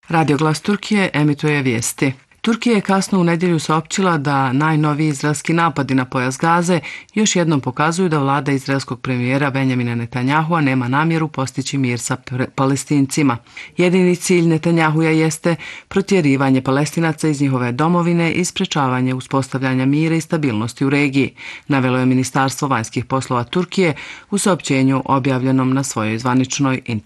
Radio Glas Turkije emituje vijesti. Turkija je kasno u nedjelju saopćila da najnoviji izraelski napadi na pojas Gaze još jednom pokazuju da vlada izraelskog premijera Benjamina Netanyahua nema namjeru postići mir sa Palestincima. Jedini cilj Netanyahuja jeste protjerivanje Palestinaca iz njihove domovine i sprečavanje uspostavljanja mira i stabilnosti u regiji, navelo je Ministarstvo vanjskih poslova Turkije u saopćenju objavljenom na svojoj zvaničnoj internet